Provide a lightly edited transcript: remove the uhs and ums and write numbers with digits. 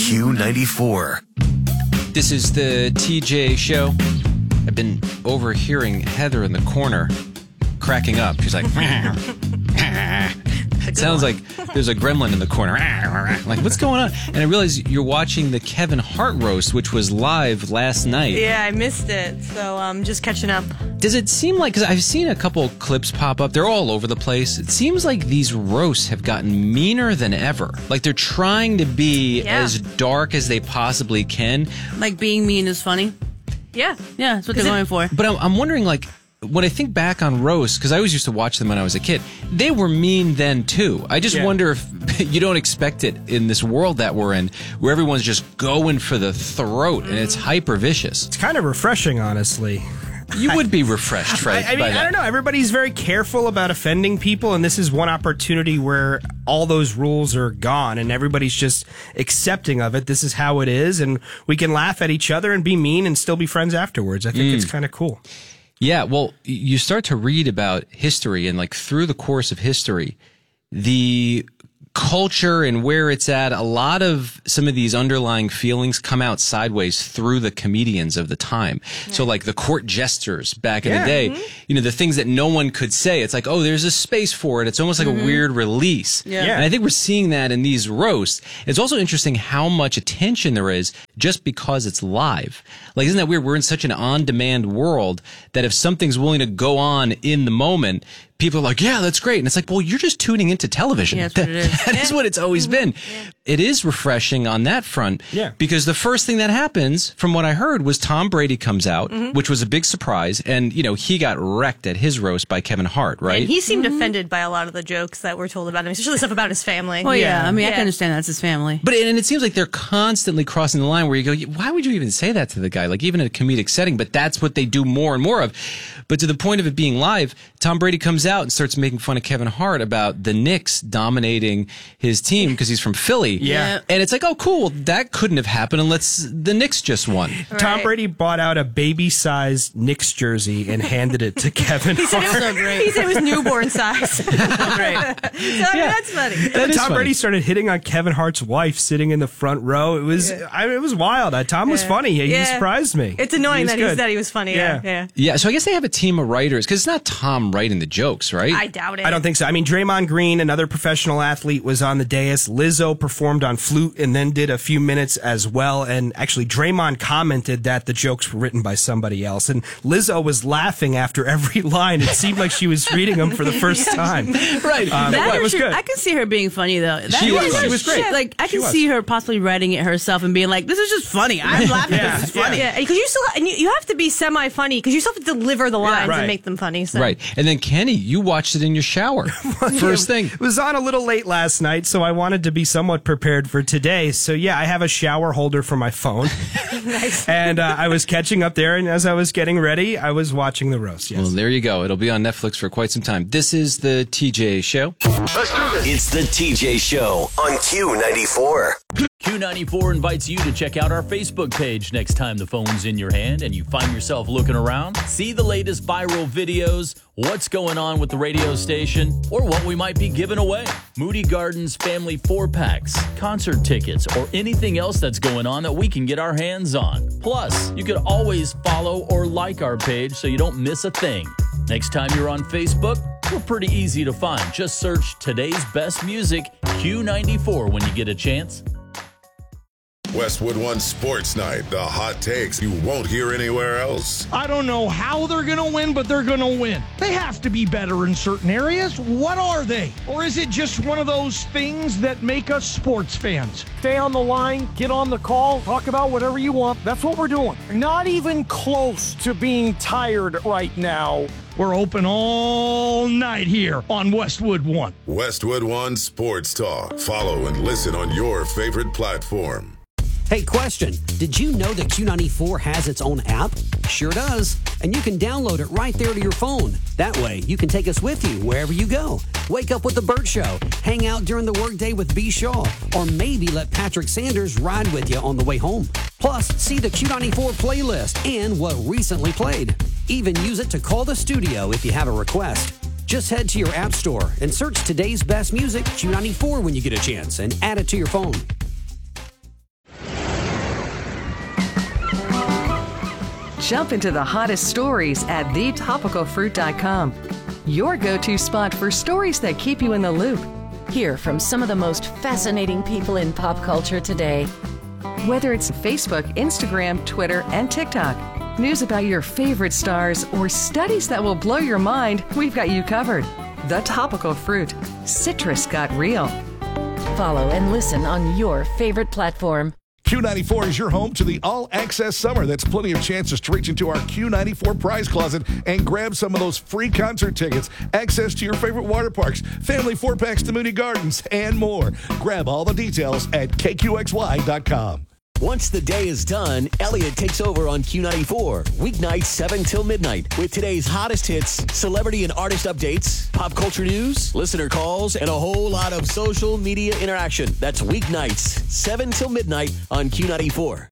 Q94. This is the TJ Show. I've been overhearing Heather in the corner cracking up. She's like, it sounds like there's a gremlin in the corner. Like, what's going on? And I realize you're watching the Kevin Hart roast, which was live last night. Yeah, I missed it, so I'm just catching up. Does it seem like, because I've seen a couple clips pop up, they're all over the place. It seems like these roasts have gotten meaner than ever. Like they're trying to be as dark as they possibly can. Like being mean is funny. Yeah. Yeah, that's what they're going for. But I'm wondering, like, when I think back on roasts, because I always used to watch them when I was a kid, they were mean then too. I just wonder if you don't expect it in this world that we're in, where everyone's just going for the throat and it's hyper vicious. It's kind of refreshing, honestly. You would be refreshed, right? I mean, I don't know. Everybody's very careful about offending people, and this is one opportunity where all those rules are gone, and everybody's just accepting of it. This is how it is, and we can laugh at each other and be mean and still be friends afterwards. I think it's kind of cool. Yeah, well, you start to read about history, and like through the course of history, the culture and where it's at, a lot of some of these underlying feelings come out sideways through the comedians of the time. Yeah. So like the court jesters back in the day, you know, the things that no one could say, it's like, oh, there's a space for it. It's almost like a weird release. Yeah. And I think we're seeing that in these roasts. It's also interesting how much attention there is just because it's live. Like, isn't that weird? We're in such an on-demand world that if something's willing to go on in the moment, people are like, yeah, that's great. And it's like, well, you're just tuning into television. Yeah, that's what it is. That is what it's always been. Yeah. It is refreshing on that front. Yeah. Because the first thing that happens, from what I heard, was Tom Brady comes out, which was a big surprise. And, you know, he got wrecked at his roast by Kevin Hart, right? And he seemed offended by a lot of the jokes that were told about him, especially stuff about his family. Oh, yeah. I mean, I can understand that's his family. But and it seems like they're constantly crossing the line where you go, why would you even say that to the guy? Like, even in a comedic setting, but that's what they do more and more of. But to the point of it being live, Tom Brady comes out and starts making fun of Kevin Hart about the Knicks dominating his team because he's from Philly. Yeah. And it's like, oh, cool. That couldn't have happened unless the Knicks just won. Right. Tom Brady bought out a baby-sized Knicks jersey and handed it to Kevin Hart. So great. He said it was newborn size. So great. So, that's funny. And Tom Brady started hitting on Kevin Hart's wife sitting in the front row. It was it was wild. Tom was funny. He surprised me. It's annoying that he said he was funny. Yeah, so I guess they have a team of writers, because it's not Tom writing the jokes, right? I doubt it. I don't think so. I mean, Draymond Green, another professional athlete, was on the dais. Lizzo performed on flute and then did a few minutes as well. And actually, Draymond commented that the jokes were written by somebody else. And Lizzo was laughing after every line. It seemed like she was reading them for the first time. Right. That was good. I can see her being funny, though. She was great. Like, I can see her possibly writing it herself and being like, this is just funny. I'm laughing because it's funny. Yeah, because you have to be semi-funny because you still have to deliver the lines and make them funny. So. Right. And then, Kenny, you watched it in your shower. First thing. It was on a little late last night, so I wanted to be somewhat prepared for today. So, yeah, I have a shower holder for my phone. Nice. And I was catching up there, and as I was getting ready, I was watching the roast. Yes. Well, there you go. It'll be on Netflix for quite some time. This is the TJ Show. Let's do this. It's the TJ Show on Q94. Q94 invites you to check out our Facebook page next time the phone's in your hand and you find yourself looking around. See the latest viral videos, what's going on with the radio station, or what we might be giving away. Moody Gardens family 4-packs, concert tickets, or anything else that's going on that we can get our hands on. Plus, you could always follow or like our page so you don't miss a thing. Next time you're on Facebook, we're pretty easy to find. Just search Today's Best Music Q94 when you get a chance. Westwood One Sports Night, the hot takes you won't hear anywhere else. I don't know how they're going to win, but they're going to win. They have to be better in certain areas. What are they? Or is it just one of those things that make us sports fans? Stay on the line, get on the call, talk about whatever you want. That's what we're doing. Not even close to being tired right now. We're open all night here on Westwood One. Westwood One Sports Talk. Follow and listen on your favorite platform. Hey, question. Did you know that Q94 has its own app? Sure does. And you can download it right there to your phone. That way, you can take us with you wherever you go. Wake up with the Burt Show, hang out during the workday with B. Shaw, or maybe let Patrick Sanders ride with you on the way home. Plus, see the Q94 playlist and what recently played. Even use it to call the studio if you have a request. Just head to your app store and search Today's Best Music Q94 when you get a chance and add it to your phone. Jump into the hottest stories at thetopicalfruit.com. Your go-to spot for stories that keep you in the loop. Hear from some of the most fascinating people in pop culture today. Whether it's Facebook, Instagram, Twitter, and TikTok, news about your favorite stars, or studies that will blow your mind, we've got you covered. The Topical Fruit. Citrus got real. Follow and listen on your favorite platform. Q94 is your home to the all-access summer. That's plenty of chances to reach into our Q94 prize closet and grab some of those free concert tickets, access to your favorite water parks, family 4-packs to Mooney Gardens, and more. Grab all the details at kqxy.com. Once the day is done, Elliot takes over on Q94, weeknights 7 till midnight, with today's hottest hits, celebrity and artist updates, pop culture news, listener calls, and a whole lot of social media interaction. That's weeknights 7 till midnight on Q94.